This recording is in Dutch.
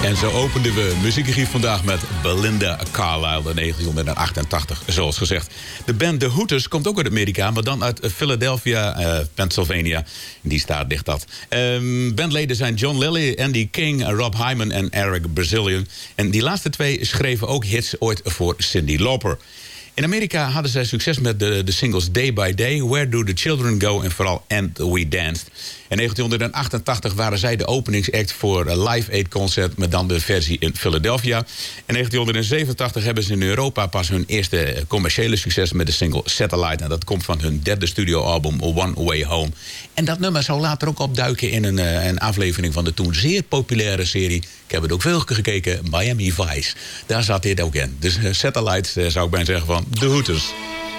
En zo openden we Muziekarchief vandaag met Belinda Carlisle in 1988, zoals gezegd. De band The Hooters komt ook uit Amerika, maar dan uit Philadelphia, Pennsylvania. In die staat ligt dat. Bandleden zijn John Lilly, Andy King, Rob Hyman en Eric Brazilian. En die laatste twee schreven ook hits ooit voor Cyndi Lauper. In Amerika hadden zij succes met de singles Day by Day, Where Do the Children Go en vooral And We Danced. In 1988 waren zij de openingsact voor een Live Aid concert, met dan de versie in Philadelphia. In 1987 hebben ze in Europa pas hun eerste commerciële succes met de single Satellite. En dat komt van hun derde studioalbum One Way Home. En dat nummer zou later ook opduiken in een aflevering van de toen zeer populaire serie, ik heb het ook veel gekeken, Miami Vice. Daar zat dit ook in. Dus Satellite zou ik bijna zeggen van The Hooters.